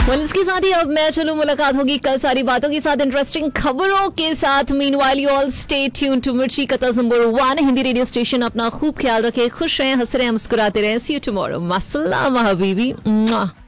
इसके साथ ही अब मैं चलूं, मुलाकात होगी कल सारी बातों के साथ, इंटरेस्टिंग खबरों के साथ। Meanwhile you all stay tune to मिर्ची कतज नंबर 1 हिंदी रेडियो स्टेशन। अपना खूब ख्याल रखें, खुश रहें, हंस रहे, मुस्कुराते रहें। सी यू टुमारो। मसलाम हबीबी।